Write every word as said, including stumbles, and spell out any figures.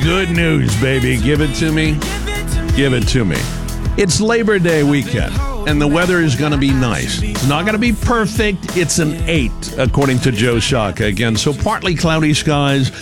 good news, baby. Give it to me. Give it to me. It's Labor Day weekend, and the weather is going to be nice. It's not going to be perfect. It's an eight, according to Joe Shaka. Again, so partly cloudy skies.